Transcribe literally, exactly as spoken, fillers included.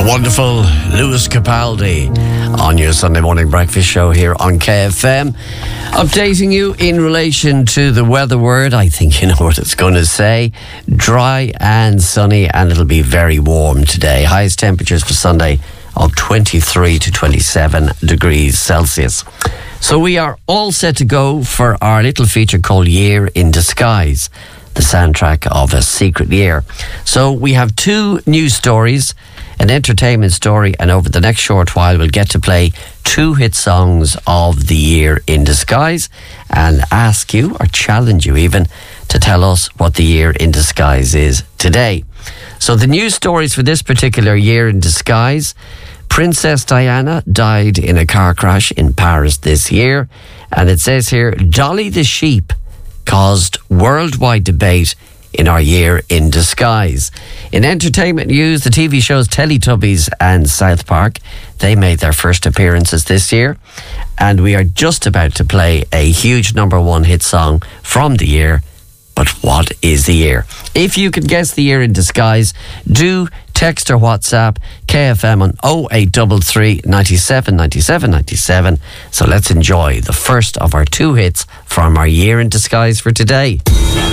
Wonderful Lewis Capaldi on your Sunday morning breakfast show here on K F M. Updating you in relation to the weather word. I think you know what it's going to say. Dry and sunny, and it'll be very warm today. Highest temperatures for Sunday of twenty-three to twenty-seven degrees Celsius. So we are all set to go for our little feature called Year in Disguise, the soundtrack of a secret year. So we have two news stories, an entertainment story, and over the next short while we'll get to play two hit songs of the Year in Disguise and ask you, or challenge you even, to tell us what the Year in Disguise is today. So the news stories for this particular Year in Disguise: Princess Diana died in a car crash in Paris this year, and it says here, Dolly the sheep caused worldwide debate in our Year in Disguise. In entertainment news, the T V shows Teletubbies and South Park, they made their first appearances this year, and we are just about to play a huge number one hit song from the year. But what is the year? If you can guess the Year in Disguise, do text or WhatsApp K F M on oh eight three three, nine seven, nine seven, nine seven. So let's enjoy the first of our two hits from our Year in Disguise for today.